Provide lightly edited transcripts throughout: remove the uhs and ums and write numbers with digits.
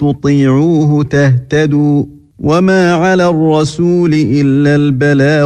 تُطِيعُوهُ تَهْتَدُوا وَمَا عَلَى الرَّسُولِ إِلَّا الْبَلَاغُ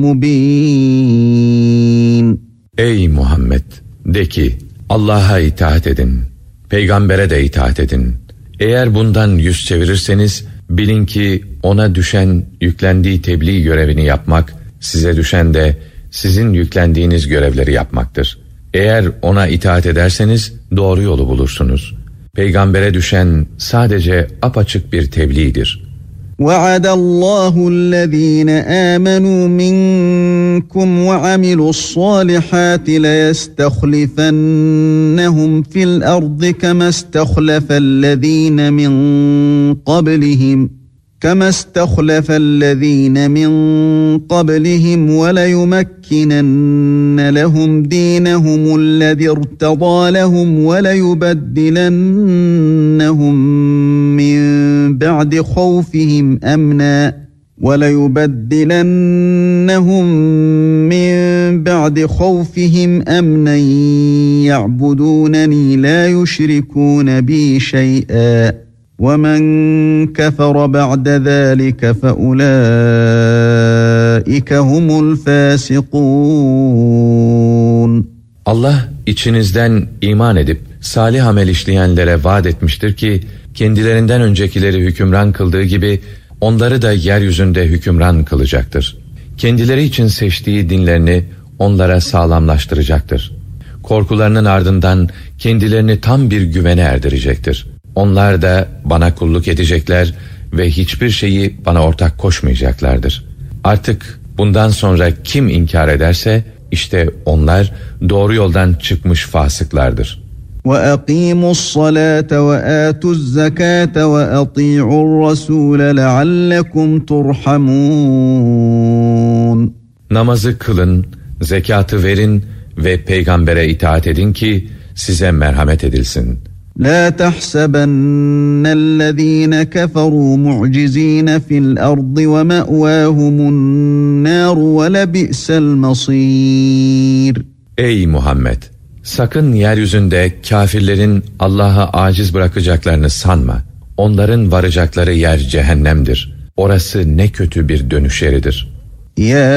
الْمُبِينُ. Ey Muhammed! De ki, Allah'a itaat edin, peygambere de itaat edin. Eğer bundan yüz çevirirseniz, bilin ki ona düşen yüklendiği tebliğ görevini yapmak, size düşen de sizin yüklendiğiniz görevleri yapmaktır. Eğer ona itaat ederseniz doğru yolu bulursunuz. Peygambere düşen sadece apaçık bir tebliğdir. وَعَدَ اللّٰهُ الَّذ۪ينَ آمَنُوا مِنْكُمْ وَعَمِلُوا الصَّالِحَاتِ لَيَسْتَخْلِفَنَّهُمْ فِي الْأَرْضِ كَمَا اسْتَخْلَفَ الَّذ۪ينَ مِنْ قَبْلِهِمْ وَلَيُمَكِّنَنَّ لَهُمْ دِينَهُمُ الَّذِي ارْتَضَى لَهُمْ وَلَيُبَدِّلَنَّهُمْ مِنْ بَعْدِ خَوْفِهِمْ أَمْنًا يَعْبُدُونَنِي لَا يُشْرِكُونَ بِي شَيْئًا وَمَنْ كَفَرَ بَعْدَ ذَٰلِكَ فَأُولَٰئِكَ هُمُ الْفَاسِقُونَ. Allah içinizden iman edip salih amel işleyenlere vaat etmiştir ki, kendilerinden öncekileri hükümran kıldığı gibi onları da yeryüzünde hükümran kılacaktır. Kendileri için seçtiği dinlerini onlara sağlamlaştıracaktır. Korkularının ardından kendilerini tam bir güvene erdirecektir. Onlar da bana kulluk edecekler ve hiçbir şeyi bana ortak koşmayacaklardır. Artık bundan sonra kim inkar ederse, işte onlar doğru yoldan çıkmış fasıklardır. وَأَقِيمُوا الصَّلَاةَ وَآتُوا الزَّكَاةَ وَأَطِيعُوا الرَّسُولَ لَعَلَّكُمْ تُرْحَمُونَ. Namazı kılın, zekatı verin ve peygambere itaat edin ki size merhamet edilsin. لَا تَحْسَبَنَّ الَّذ۪ينَ كَفَرُوا مُعْجِز۪ينَ فِي الْأَرْضِ وَمَأْوَاهُمُ النَّارُ وَلَبِئْسَ الْمَصِيرُ. Ey Muhammed! Sakın yeryüzünde kâfirlerin Allah'a aciz bırakacaklarını sanma. Onların varacakları yer cehennemdir. Orası ne kötü bir dönüş yeridir. Ya